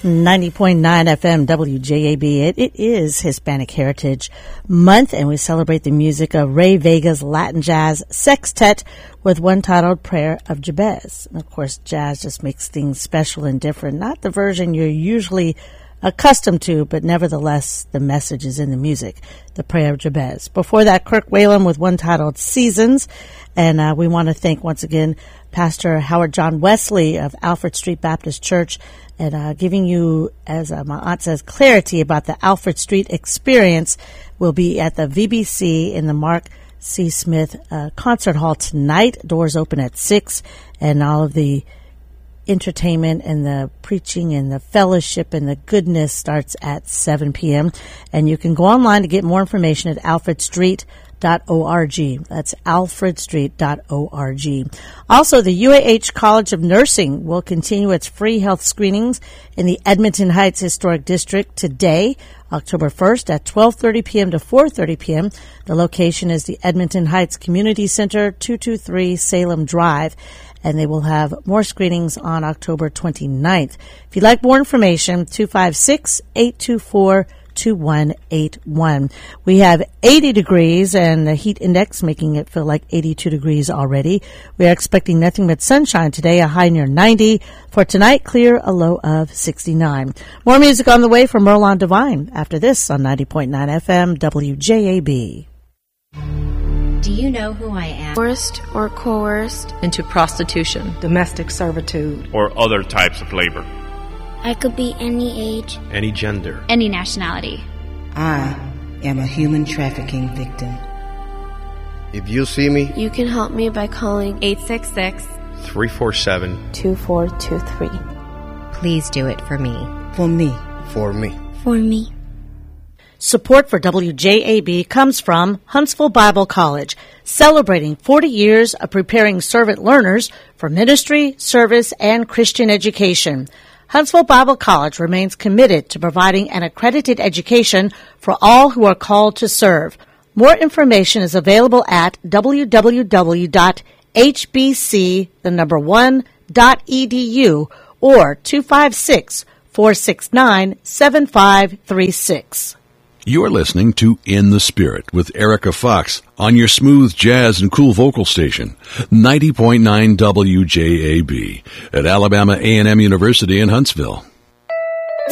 90.9 FM WJAB. It is Hispanic Heritage Month, and we celebrate the music of Ray Vega's Latin Jazz Sextet with one titled Prayer of Jabez. And of course, jazz just makes things special and different. Not the version you're usually accustomed to, but nevertheless, the message is in the music, the Prayer of Jabez. Before that, Kirk Whalum with one titled Seasons. And we want to thank once again Pastor Howard John Wesley of Alfred Street Baptist Church, and giving you, as my aunt says, clarity about the Alfred Street experience. Will be at the VBC in the Mark C. Smith Concert Hall tonight. Doors open at 6, and all of the entertainment and the preaching and the fellowship and the goodness starts at 7 p.m. And you can go online to get more information at alfredstreet.org. That's alfredstreet.org. Also, the UAH College of Nursing will continue its free health screenings in the Edmonton Heights Historic District today, October 1st at 12:30 p.m. to 4:30 p.m. The location is the Edmonton Heights Community Center, 223 Salem Drive, and they will have more screenings on October 29th. If you'd like more information, 256-824-2181. We have 80 degrees and the heat index making it feel like 82 degrees already. We are expecting nothing but sunshine today, a high near 90. For tonight, clear, a low of 69. More music on the way from Merlon Divine after this on 90.9 FM WJAB. Do you know who I am? Forced or coerced into prostitution, domestic servitude, or other types of labor. I could be any age, any gender, any nationality. I am a human trafficking victim. If you see me, you can help me by calling 866-347-2423. Please do it for me. For me. For me. For me. Support for WJAB comes from Huntsville Bible College, celebrating 40 years of preparing servant learners for ministry, service, and Christian education. Huntsville Bible College remains committed to providing an accredited education for all who are called to serve. More information is available at www.hbc1.edu or 256-469-7536. You're listening to In the Spirit with Erica Fox on your smooth jazz and cool vocal station, 90.9 WJAB at Alabama A&M University in Huntsville.